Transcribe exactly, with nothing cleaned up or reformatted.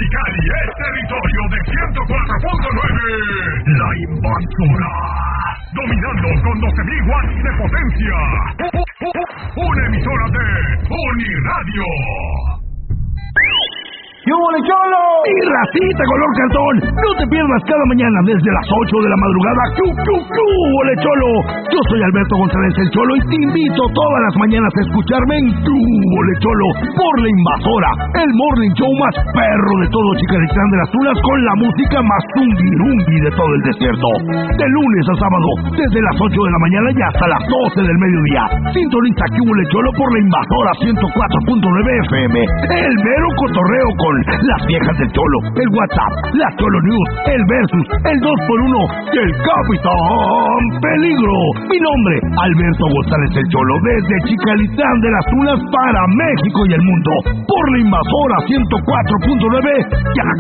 Mexicali es territorio de ciento cuatro punto nueve. La Invasora. Dominando con doce mil watts de potencia. Una emisora de Uniradio. ¡Qué hubo, Cholo! ¡Y racita color cartón! No te pierdas cada mañana desde las ocho de la madrugada. ¡Qué qué qué hubo, Cholo! Yo soy Alberto González el Cholo y te invito todas las mañanas a escucharme en Tu Hubo, Cholo por La Invasora, el morning show más perro de todo Chicalitlán de las Tunas con la música más zungirumbi de todo el desierto. De lunes a sábado, desde las ocho de la mañana y hasta las doce del mediodía. Sintoniza Que hubo, Cholo por La Invasora ciento cuatro punto nueve F M. El mero cotorreo con las viejas del Cholo, el WhatsApp, la Cholo News, el Versus, el dos por uno y el Capitán Peligro. Mi nombre, Alberto González el Cholo, desde Chicalitlán de las Tunas para México y el mundo, por La Invasora ciento cuatro punto nueve, ya